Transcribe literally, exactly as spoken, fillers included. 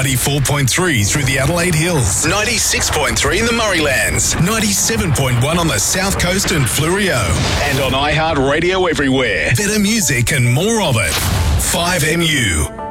ninety-four point three through the Adelaide Hills, ninety-six point three in the Murraylands, ninety-seven point one on the South Coast and Fleurieu, and on iHeartRadio everywhere. Better music and more of it. five M U.